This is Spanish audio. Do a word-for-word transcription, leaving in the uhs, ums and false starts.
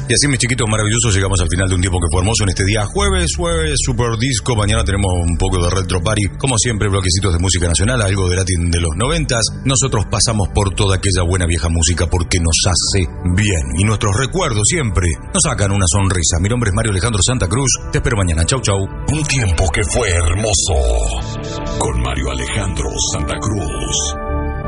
Y así, mis chiquitos maravillosos, llegamos al final de un tiempo que fue hermoso en este día jueves, jueves, super disco. Mañana tenemos un poco de retro party, como siempre, bloquecitos de música nacional, algo de latín de los noventas. Nosotros pasamos por toda aquella buena vieja música porque nos hace bien. Y nuestros recuerdos siempre nos sacan una sonrisa. Mi nombre es Mario Alejandro Santa Cruz. Te espero mañana. Chau, chau. Un tiempo que fue hermoso con Mario Alejandro Santa Cruz.